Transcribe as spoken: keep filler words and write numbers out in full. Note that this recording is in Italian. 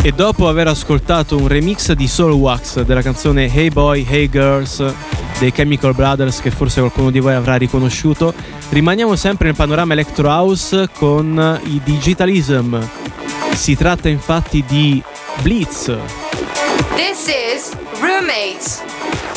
E dopo aver ascoltato un remix di Soulwax della canzone Hey Boy, Hey Girls dei Chemical Brothers, che forse qualcuno di voi avrà riconosciuto, rimaniamo sempre nel panorama Electro House con i Digitalism. Si tratta infatti di Blitz. This is Roommates.